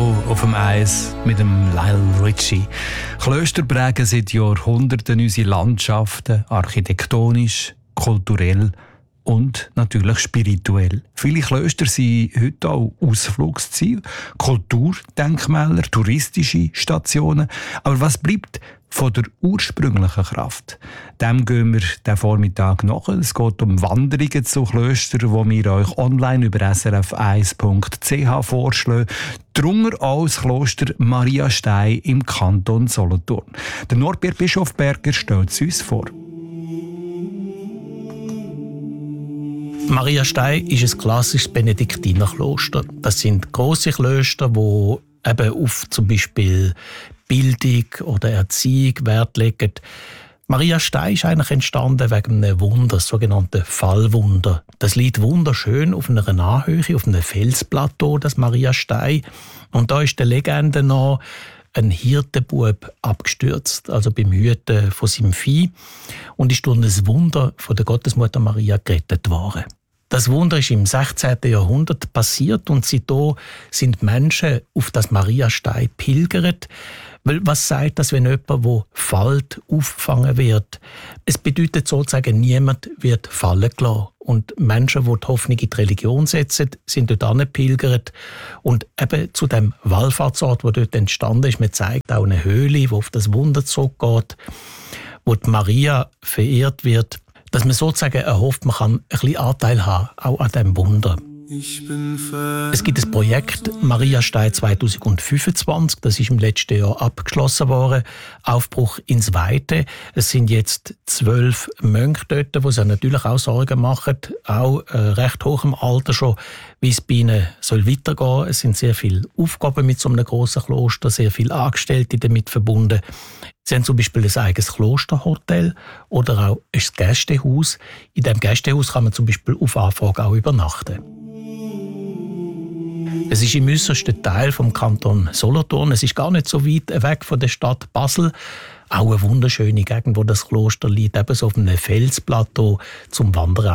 Show auf dem Eis mit dem Lionel Richie. Klöster prägen seit Jahrhunderten unsere Landschaften, architektonisch, kulturell und natürlich spirituell. Viele Klöster sind heute auch Ausflugsziele, Kulturdenkmäler, touristische Stationen. Aber was bleibt von der ursprünglichen Kraft? Dem gehen wir den Vormittag nach. Es geht um Wanderungen zu Klöstern, die wir euch online über srf1.ch vorschlagen. Darunter auch das Kloster Maria Stein im Kanton Solothurn. Der Norbert Bischofberger stellt es uns vor. Maria Stein ist ein klassisches Benediktinerkloster. Das sind grosse Klöster, die eben auf zum Beispiel Bildung oder Erziehung Wert legen. Maria Stein ist eigentlich entstanden wegen einem Wunder, das sogenannte Fallwunder. Das liegt wunderschön auf einer Anhöhe, auf einem Felsplateau, das Maria Stein. Und da ist der Legende nach ein Hirtenbub abgestürzt, also beim Hüten von seinem Vieh, und ist durch ein Wunder von der Gottesmutter Maria gerettet worden. Das Wunder ist im 16. Jahrhundert passiert und seitdem sind Menschen auf das Maria Stein pilgert. Weil was sagt das, wenn jemand, der fällt, aufgefangen wird? Es bedeutet sozusagen, niemand wird fallen gelassen. Und Menschen, die die Hoffnung in die Religion setzen, sind dort angepilgert. Und eben zu dem Wallfahrtsort, der dort entstanden ist, man zeigt auch eine Höhle, die auf das Wunder zurückgeht, wo die Maria verehrt wird, dass man sozusagen erhofft, man kann ein bisschen Anteil haben, auch an diesem Wunder. Es gibt das Projekt Maria Stein 2025, das ist im letzten Jahr abgeschlossen worden. Aufbruch ins Weite. Es sind jetzt 12 Mönche dort, die sich natürlich auch Sorgen machen, auch recht hoch im Alter schon, wie es bei ihnen soll weitergehen. Es sind sehr viele Aufgaben mit so einem grossen Kloster, sehr viele Angestellte damit verbunden. Sie haben zum Beispiel ein eigenes Klosterhotel oder auch ein Gästehaus. In diesem Gästehaus kann man zum Beispiel auf Anfrage auch übernachten. Es ist im äussersten Teil vom Kanton Solothurn. Es ist gar nicht so weit weg von der Stadt Basel. Auch eine wunderschöne Gegend, wo das Kloster liegt, ebenso auf einem Felsplateau zum Wandern